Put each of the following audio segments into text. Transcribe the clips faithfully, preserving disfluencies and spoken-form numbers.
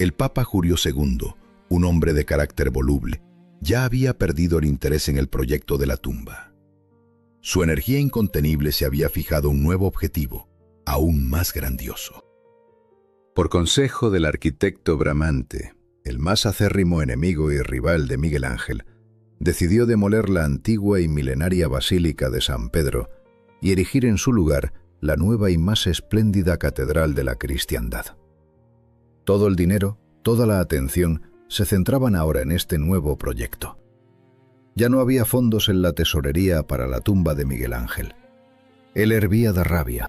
El Papa Julio segundo, un hombre de carácter voluble, ya había perdido el interés en el proyecto de la tumba. Su energía incontenible se había fijado un nuevo objetivo, aún más grandioso. Por consejo del arquitecto Bramante, el más acérrimo enemigo y rival de Miguel Ángel, decidió demoler la antigua y milenaria Basílica de San Pedro y erigir en su lugar la nueva y más espléndida catedral de la cristiandad. Todo el dinero, toda la atención se centraban ahora en este nuevo proyecto. Ya no había fondos en la tesorería para la tumba de Miguel Ángel. Él hervía de rabia.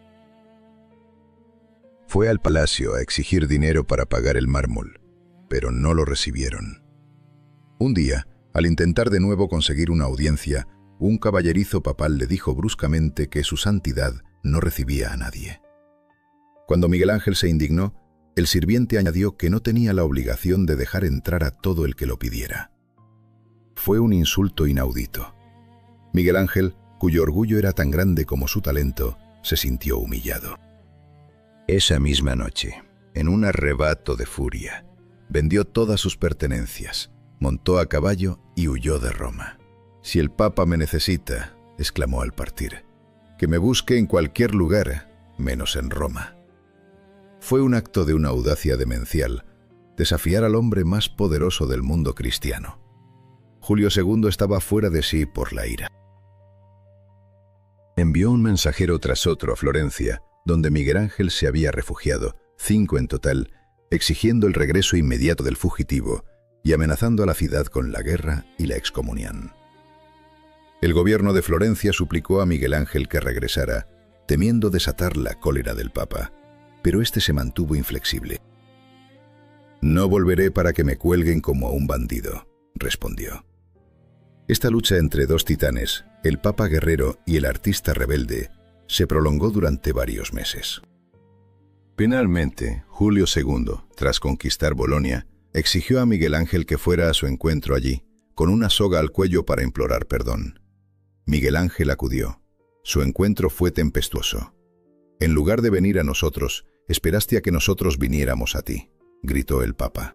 Fue al palacio a exigir dinero para pagar el mármol, pero no lo recibieron. Un día, al intentar de nuevo conseguir una audiencia, un caballerizo papal le dijo bruscamente que su santidad no recibía a nadie. Cuando Miguel Ángel se indignó, el sirviente añadió que no tenía la obligación de dejar entrar a todo el que lo pidiera. Fue un insulto inaudito. Miguel Ángel, cuyo orgullo era tan grande como su talento, se sintió humillado. Esa misma noche, en un arrebato de furia, vendió todas sus pertenencias, montó a caballo y huyó de Roma. «Si el Papa me necesita», exclamó al partir, «que me busque en cualquier lugar, menos en Roma». Fue un acto de una audacia demencial, desafiar al hombre más poderoso del mundo cristiano. Julio segundo estaba fuera de sí por la ira. Envió un mensajero tras otro a Florencia, donde Miguel Ángel se había refugiado, cinco en total, exigiendo el regreso inmediato del fugitivo y amenazando a la ciudad con la guerra y la excomunión. El gobierno de Florencia suplicó a Miguel Ángel que regresara, temiendo desatar la cólera del Papa, pero éste se mantuvo inflexible. «No volveré para que me cuelguen como a un bandido», respondió. Esta lucha entre dos titanes, el Papa guerrero y el artista rebelde, se prolongó durante varios meses. Finalmente, Julio segundo, tras conquistar Bolonia, exigió a Miguel Ángel que fuera a su encuentro allí, con una soga al cuello para implorar perdón. Miguel Ángel acudió. Su encuentro fue tempestuoso. «En lugar de venir a nosotros, esperaste a que nosotros viniéramos a ti», gritó el Papa.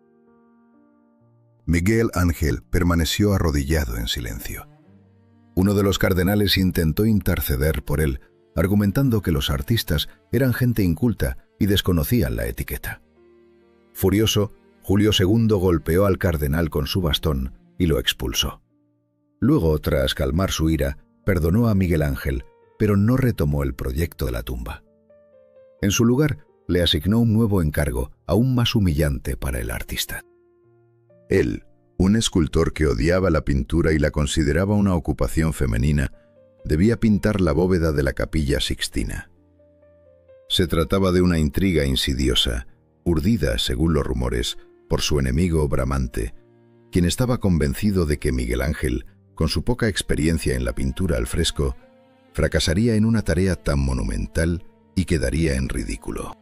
Miguel Ángel permaneció arrodillado en silencio. Uno de los cardenales intentó interceder por él, argumentando que los artistas eran gente inculta y desconocían la etiqueta. Furioso, Julio segundo golpeó al cardenal con su bastón y lo expulsó. Luego, tras calmar su ira, perdonó a Miguel Ángel, pero no retomó el proyecto de la tumba. En su lugar, le asignó un nuevo encargo, aún más humillante para el artista. Él, un escultor que odiaba la pintura y la consideraba una ocupación femenina, debía pintar la bóveda de la Capilla Sixtina. Se trataba de una intriga insidiosa, urdida, según los rumores, por su enemigo Bramante, quien estaba convencido de que Miguel Ángel, con su poca experiencia en la pintura al fresco, fracasaría en una tarea tan monumental y quedaría en ridículo.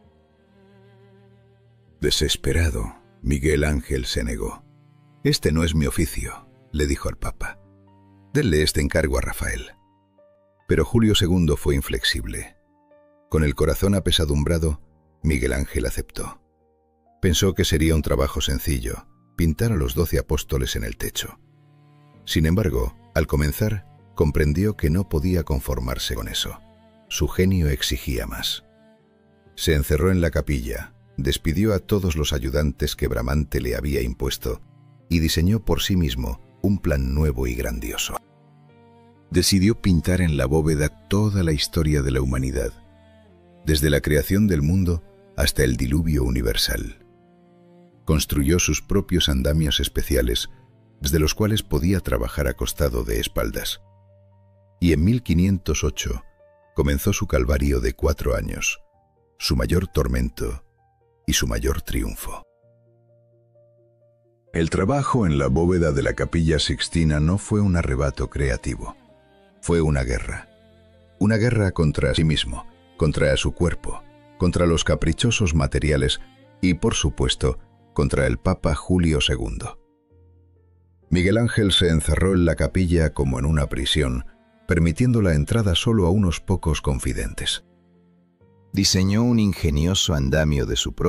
Desesperado, Miguel Ángel se negó. «Este no es mi oficio», le dijo al Papa. «Denle este encargo a Rafael». Pero Julio segundo fue inflexible. Con el corazón apesadumbrado, Miguel Ángel aceptó. Pensó que sería un trabajo sencillo, pintar a los doce apóstoles en el techo. Sin embargo, al comenzar, comprendió que no podía conformarse con eso. Su genio exigía más. Se encerró en la capilla, despidió a todos los ayudantes que Bramante le había impuesto y diseñó por sí mismo un plan nuevo y grandioso. Decidió pintar en la bóveda toda la historia de la humanidad, desde la creación del mundo hasta el diluvio universal. Construyó sus propios andamios especiales, desde los cuales podía trabajar acostado de espaldas. Y en mil quinientos ocho comenzó su calvario de cuatro años, su mayor tormento y su mayor triunfo. El trabajo en la bóveda de la Capilla Sixtina no fue un arrebato creativo. Fue una guerra. Una guerra contra sí mismo, contra su cuerpo, contra los caprichosos materiales y, por supuesto, contra el Papa Julio segundo. Miguel Ángel se encerró en la capilla como en una prisión, permitiendo la entrada solo a unos pocos confidentes. Diseñó un ingenioso andamio de su propio